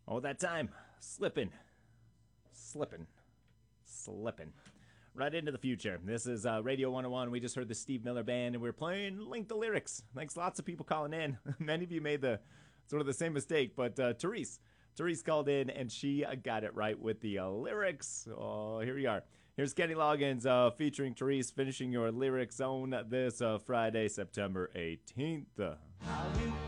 Oh, that time. Slipping, slipping. Right into the future. This is Radio 101. We just heard the Steve Miller Band, and we're playing Link the Lyrics. Thanks, lots of people calling in. Many of you made the sort of the same mistake, but Therese called in, and she got it right with the lyrics. Oh, here we are. Here's Kenny Loggins featuring Therese, finishing your lyric zone this Friday, September 18th.